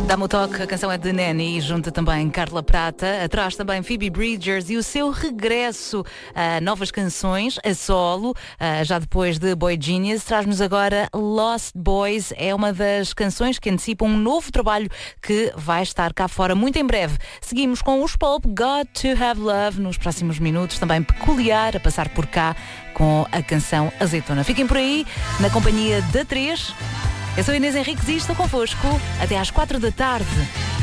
Dá-me o toque, a canção é de Nanny, junta também Carla Prata, atrás também Phoebe Bridgers e o seu regresso a novas canções, a solo, já depois de Boy Genius, traz-nos agora Lost Boys, é uma das canções que antecipa um novo trabalho que vai estar cá fora muito em breve. Seguimos com os Pulp, Got to Have Love, nos próximos minutos, também Peculiar, a passar por cá com a canção Azeitona. Fiquem por aí, na companhia da 3. Eu sou Inês Henriques e estou convosco até às 4 da tarde.